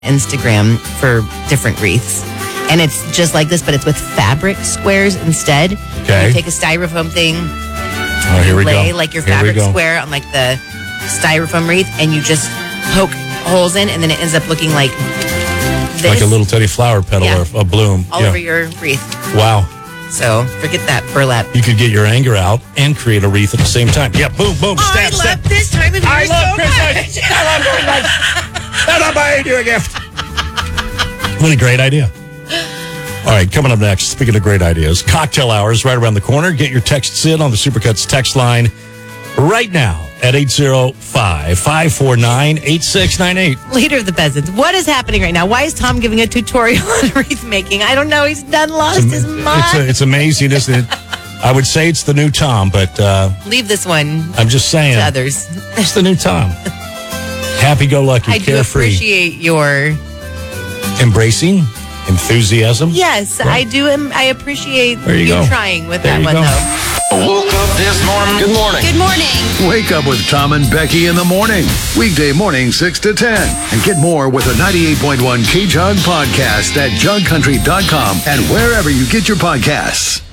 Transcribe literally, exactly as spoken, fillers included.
Instagram for different wreaths. And it's just like this, but it's with fabric squares instead. Okay. You take a styrofoam thing, oh, here we lay go. like your Here fabric square on like the styrofoam wreath, and you just poke holes in, and then it ends up looking like this. Like a little tiny flower petal Yeah. or a bloom. all yeah. over your wreath. Wow. So forget that burlap. You could get your anger out and create a wreath at the same time. Yeah, boom, boom, I stab, love stab. this time of year I love so Christmas. much. I love Christmas. And I'm buying you a gift. What a great idea. All right, coming up next, speaking of great ideas, cocktail hours right around the corner. Get your texts in on the Supercuts text line right now at eight zero five, five four nine, eight six nine eight. Leader of the peasants, what is happening right now? Why is Tom giving a tutorial on wreath making? I don't know. He's done lost It's, his am- mind. it's, a, it's amazing, isn't it? I would say it's the new Tom, but uh, Leave this one I'm just saying. to others. It's the new Tom. Happy-go-lucky, I do carefree, appreciate your embracing, enthusiasm. yes. I do. Am, I appreciate There you go. trying with There that you one go. though. Woke up this morning. Good morning. Good morning. Wake up with Tom and Becky in the morning. Weekday morning, six to ten. And get more with a ninety-eight point one K-Jug podcast at jug country dot com and wherever you get your podcasts.